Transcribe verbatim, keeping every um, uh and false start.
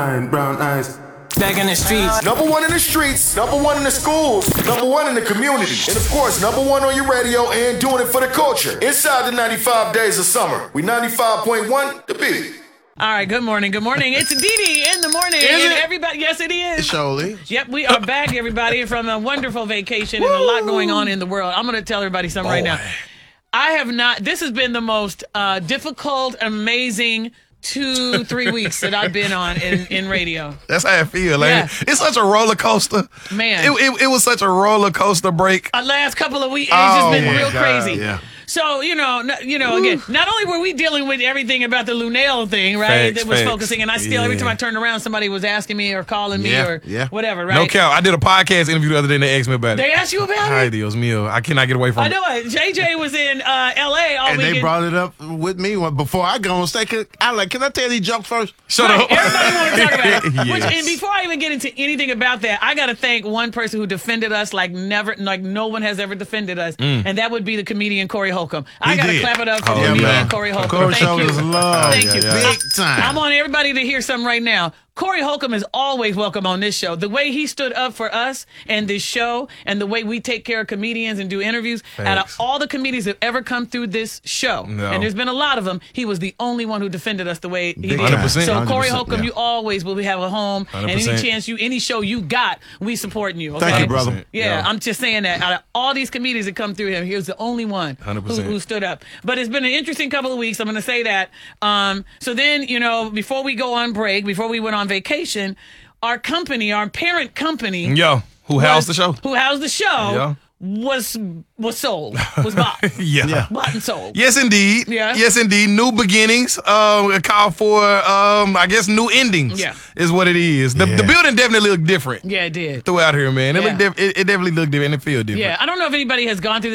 Brown eyes. Back in the streets. Number one in the streets, number one in the schools, number one in the community, and of course, number one on your radio and doing it for the culture. Inside the ninety-five days of summer. We ninety-five point one, the beat. All right, good morning, good morning. It's Didi in the morning. Is and it? everybody, yes, it is. Surely. Yep, we are back, everybody, from a wonderful vacation and a lot going on in the world. I'm going to tell everybody something right now. I have not, this has been the most uh, difficult, amazing two, three weeks that I've been on in, in radio. That's how I feel. Like, Yeah. It's such a roller coaster. Man. It, it, it was such a roller coaster break. Uh, last couple of weeks, it's Oh, just been my real God, crazy. yeah. So, you know, n- you know, again, not only were we dealing with everything about the Lunel thing, right, Facts, that was facts. focusing, and I still, every Yeah. time I turned around, somebody was asking me or calling me Yeah, or yeah. whatever, right? No count. I did a podcast interview the other day and they asked me about it. They asked you about Hi, it? Dios mío. I cannot get away from I it. know it. J J was in uh, L A all And weekend. they brought it up with me when- before I go on stage. Can- I like, can I tell these jokes first? Shut Right, up. everybody want to talk about it. Which, Yes. and before I even get into anything about that, I got to thank one person who defended us like never, like no one has ever defended us, and that would be the comedian Corey Holcomb. I He got to did. clap it up for Oh, the yeah, comedian man. Corey Holcomb. Corey Thank showed you. us love. Thank Yeah, you. yeah. Big time. I want everybody to hear something right now. Corey Holcomb is always welcome on this show. The way he stood up for us and this show and the way we take care of comedians and do interviews, out of Thanks. all the comedians that ever come through this show, No. and there's been a lot of them, he was the only one who defended us the way he did. one hundred percent. So one hundred Corey percent, Holcomb, yeah. you always will have a home, and any one hundred percent. chance you, any show you got, we supporting you. Okay? Thank you, brother. Yeah, Yeah. I'm just saying that out of all these comedians that come through him, he was the only one one hundred who, percent. who stood up. But it's been an interesting couple of weeks. I'm going to say that. Um, so then, you know, before we go on break, before we went on vacation, our company, our parent company, Yo, who housed the show? who housed the show, Yeah. was was sold, was bought, Yeah. Yeah. bought and sold. Yes, indeed. Yeah. Yes, indeed. New beginnings. Um, a call for, um, I guess, new endings. Yeah. Is what it is. The, Yeah. the building definitely looked different Yeah, it did. throughout here, man. It, Yeah. looked diff- it, it definitely looked different and it feel different. Yeah, I don't know if anybody has gone through